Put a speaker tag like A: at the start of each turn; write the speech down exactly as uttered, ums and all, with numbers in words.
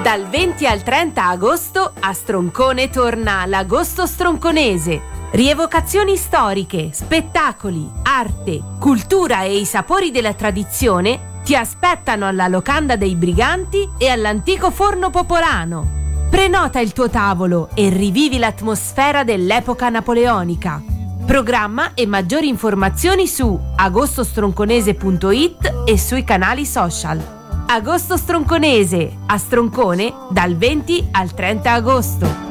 A: Dal venti al trenta agosto a Stroncone torna l'Agosto Stronconese. Rievocazioni storiche, spettacoli, arte, cultura e i sapori della tradizione ti aspettano alla Locanda dei Briganti e all'antico Forno Popolano. Prenota il tuo tavolo e rivivi l'atmosfera dell'epoca napoleonica. Programma e maggiori informazioni su agostostronconese punto it e sui canali social. Agosto Stronconese, a Stroncone, dal venti al trenta agosto.